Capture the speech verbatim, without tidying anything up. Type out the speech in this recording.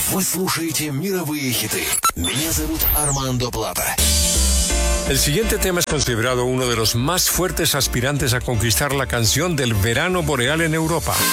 Вы слушаете мировые хиты. Меня зовут Армандо Плата. El siguiente tema es considerado uno de los más fuertes aspirantes a conquistar la canción del verano boreal en Europa.